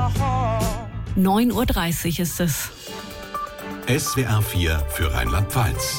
9:30 Uhr ist es. SWR 4 für Rheinland-Pfalz.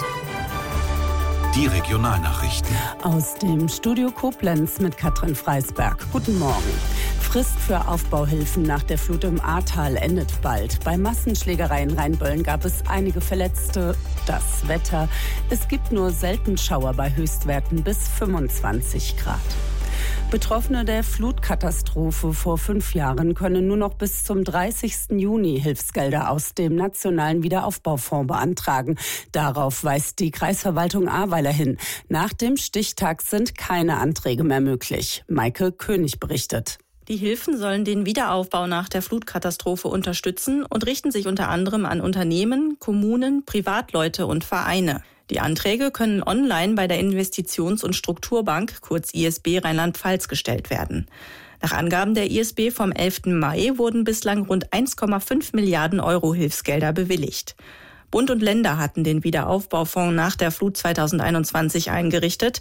Die Regionalnachrichten. Aus dem Studio Koblenz mit Katrin Freisberg. Guten Morgen. Frist für Aufbauhilfen nach der Flut im Ahrtal endet bald. Bei Massenschlägereien in Rheinböllen gab es einige Verletzte. Das Wetter. Es gibt nur selten Schauer bei Höchstwerten bis 25 Grad. Betroffene der Flutkatastrophe vor 5 Jahren können nur noch bis zum 30. Juni Hilfsgelder aus dem Nationalen Wiederaufbaufonds beantragen. Darauf weist die Kreisverwaltung Ahrweiler hin. Nach dem Stichtag sind keine Anträge mehr möglich. Maike König berichtet. Die Hilfen sollen den Wiederaufbau nach der Flutkatastrophe unterstützen und richten sich unter anderem an Unternehmen, Kommunen, Privatleute und Vereine. Die Anträge können online bei der Investitions- und Strukturbank, kurz ISB Rheinland-Pfalz, gestellt werden. Nach Angaben der ISB vom 11. Mai wurden bislang rund 1,5 Milliarden Euro Hilfsgelder bewilligt. Bund und Länder hatten den Wiederaufbaufonds nach der Flut 2021 eingerichtet.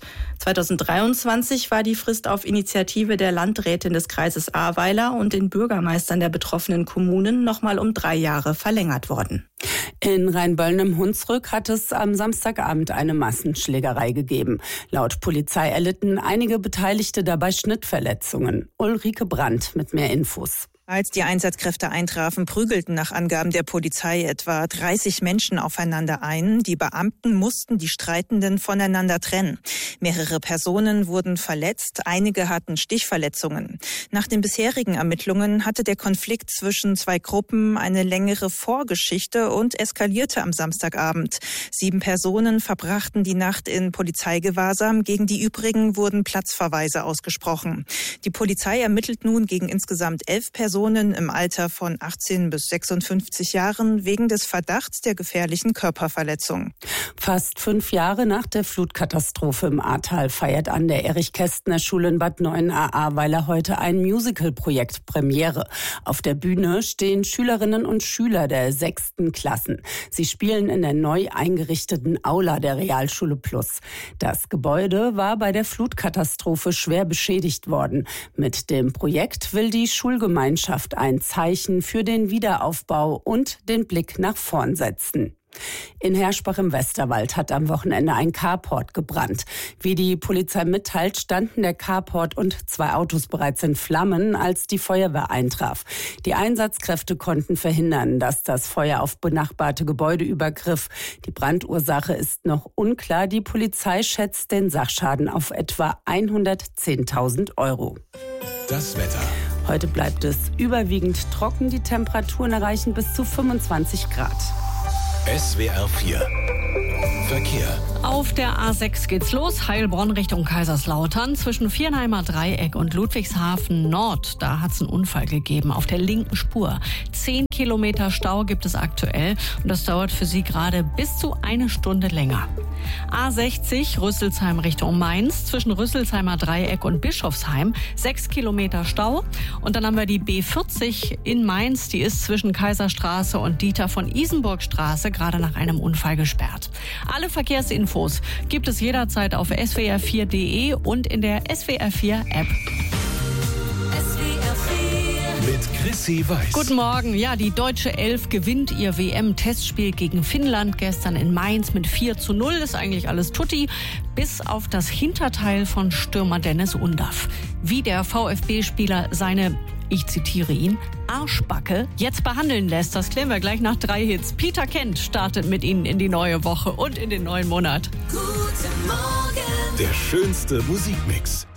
2023 war die Frist auf Initiative der Landrätin des Kreises Ahrweiler und den Bürgermeistern der betroffenen Kommunen nochmal um 3 Jahre verlängert worden. In Rheinböllen im Hunsrück hat es am Samstagabend eine Massenschlägerei gegeben. Laut Polizei erlitten einige Beteiligte dabei Schnittverletzungen. Ulrike Brandt mit mehr Infos. Als die Einsatzkräfte eintrafen, prügelten nach Angaben der Polizei etwa 30 Menschen aufeinander ein. Die Beamten mussten die Streitenden voneinander trennen. Mehrere Personen wurden verletzt, einige hatten Stichverletzungen. Nach den bisherigen Ermittlungen hatte der Konflikt zwischen 2 Gruppen eine längere Vorgeschichte und eskalierte am Samstagabend. 7 Personen verbrachten die Nacht in Polizeigewahrsam. Gegen die übrigen wurden Platzverweise ausgesprochen. Die Polizei ermittelt nun gegen insgesamt 11 Personen im Alter von 18 bis 56 Jahren wegen des Verdachts der gefährlichen Körperverletzung. Fast 5 Jahre nach der Flutkatastrophe im Ahrtal feiert an der Erich-Kästner-Schule in Bad Neuenahr-Ahrweiler heute ein Musical-Projekt Premiere. Auf der Bühne stehen Schülerinnen und Schüler der 6. Klassen. Sie spielen in der neu eingerichteten Aula der Realschule Plus. Das Gebäude war bei der Flutkatastrophe schwer beschädigt worden. Mit dem Projekt will die Schulgemeinschaft ein Zeichen für den Wiederaufbau und den Blick nach vorn setzen. In Herschbach im Westerwald hat am Wochenende ein Carport gebrannt. Wie die Polizei mitteilt, standen der Carport und 2 Autos bereits in Flammen, als die Feuerwehr eintraf. Die Einsatzkräfte konnten verhindern, dass das Feuer auf benachbarte Gebäude übergriff. Die Brandursache ist noch unklar. Die Polizei schätzt den Sachschaden auf etwa 110.000 Euro. Das Wetter. Heute bleibt es überwiegend trocken. Die Temperaturen erreichen bis zu 25 Grad. SWR 4 Verkehr. Auf der A6 geht's los, Heilbronn Richtung Kaiserslautern. Zwischen Viernheimer Dreieck und Ludwigshafen Nord, da hat's einen Unfall gegeben auf der linken Spur. 10 Kilometer Stau gibt es aktuell und das dauert für Sie gerade bis zu 1 Stunde länger. A60 Rüsselsheim Richtung Mainz, zwischen Rüsselsheimer Dreieck und Bischofsheim 6 Kilometer Stau. Und dann haben wir die B40 in Mainz, die ist zwischen Kaiserstraße und Dieter von Isenburgstraße gerade nach einem Unfall gesperrt. Alle Verkehrsinfos gibt es jederzeit auf swr4.de und in der SWR4 App. Mit Chrissy Weiß. Guten Morgen. Ja, die deutsche Elf gewinnt ihr WM-Testspiel gegen Finnland gestern in Mainz mit 4:0. Ist eigentlich alles tutti, bis auf das Hinterteil von Stürmer Dennis Undaff. Wie der VfB-Spieler seine, ich zitiere ihn, Arschbacke jetzt behandeln lässt, das klären wir gleich nach 3 Hits. Peter Kent startet mit Ihnen in die neue Woche und in den neuen Monat. Guten Morgen. Der schönste Musikmix.